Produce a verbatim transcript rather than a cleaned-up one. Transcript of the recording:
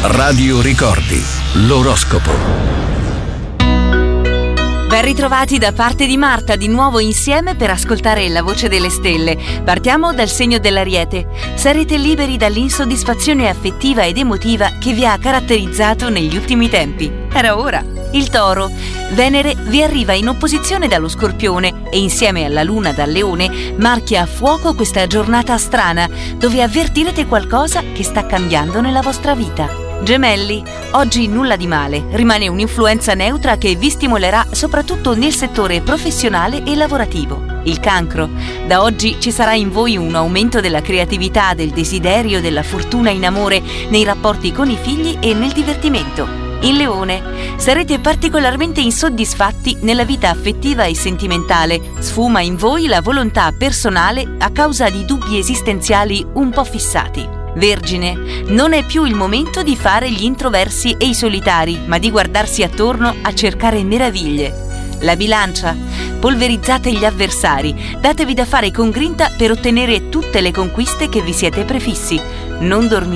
Radio Ricordi, l'oroscopo. Ben ritrovati da parte di Marta, di nuovo insieme per ascoltare la voce delle stelle. Partiamo dal segno dell'Ariete. Sarete liberi dall'insoddisfazione affettiva ed emotiva che vi ha caratterizzato negli ultimi tempi. Era ora. Il Toro. Venere vi arriva in opposizione dallo Scorpione e insieme alla Luna dal Leone marchia a fuoco questa giornata strana dove avvertirete qualcosa che sta cambiando nella vostra vita. Gemelli, oggi nulla di male, rimane un'influenza neutra che vi stimolerà soprattutto nel settore professionale e lavorativo. Il Cancro, da oggi ci sarà in voi un aumento della creatività, del desiderio, della fortuna in amore, nei rapporti con i figli e nel divertimento. Il Leone, sarete particolarmente insoddisfatti nella vita affettiva e sentimentale, sfuma in voi la volontà personale a causa di dubbi esistenziali un po' fissati. Vergine, non è più il momento di fare gli introversi e i solitari, ma di guardarsi attorno a cercare meraviglie. La Bilancia, polverizzate gli avversari, datevi da fare con grinta per ottenere tutte le conquiste che vi siete prefissi. Non dormite